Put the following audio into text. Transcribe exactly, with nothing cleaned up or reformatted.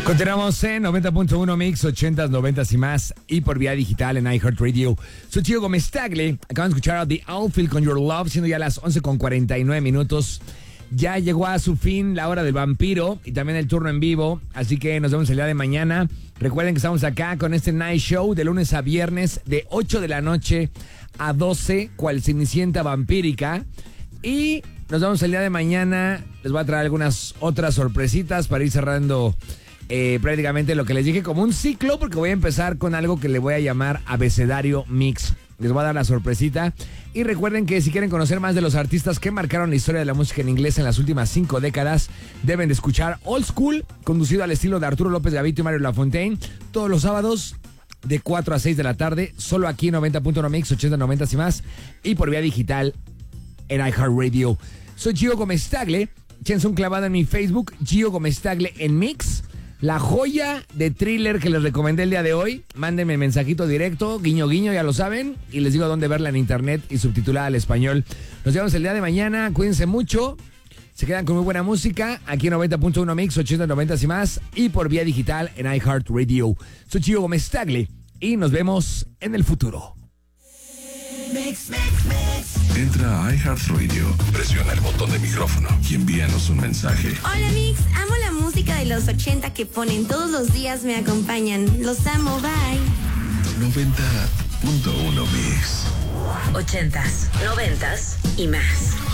Continuamos en noventa punto uno Mix, ochentas, noventas y más, y por vía digital en iHeartRadio. Soy Gio Gómez Tagle. Acaban de escuchar a The Outfield con Your Love, siendo ya las once con cuarenta y nueve minutos. Ya llegó a su fin la hora del vampiro y también el turno en vivo, así que nos vemos el día de mañana. Recuerden que estamos acá con este Night Show de lunes a viernes de ocho de la noche a doce, cual Cenicienta vampírica. Y nos vemos el día de mañana. Les voy a traer algunas otras sorpresitas para ir cerrando eh, prácticamente lo que les dije como un ciclo, porque voy a empezar con algo que le voy a llamar Abecedario Mix. Les voy a dar la sorpresita. Y recuerden que si quieren conocer más de los artistas que marcaron la historia de la música en inglés en las últimas cinco décadas, deben de escuchar Old School, conducido al estilo de Arturo López Gavito y Mario Lafontaine, todos los sábados de cuatro a seis de la tarde, solo aquí en noventa punto uno Mix, ochenta, noventa y más, y por vía digital en iHeartRadio. Soy Gio Gómez Tagle. Échense un clavado en mi Facebook, Gio Gómez Tagle en Mix. La joya de thriller que les recomendé el día de hoy. Mándenme mensajito directo, guiño guiño, ya lo saben, y les digo dónde verla en internet y subtitulada al español. Nos vemos el día de mañana, cuídense mucho. Se quedan con muy buena música aquí en noventa punto uno Mix, ochenta, noventa y más, y por vía digital en iHeartRadio. Soy Gio Gómez Tagle y nos vemos en el futuro. Mix, mix, mix. Entra a iHeartRadio, presiona el botón de micrófono y envíanos un mensaje. Hola Mix, amo la música de los ochenta que ponen todos los días, me acompañan. Los amo, bye. noventa punto uno Mix. Ochentas, noventas y más.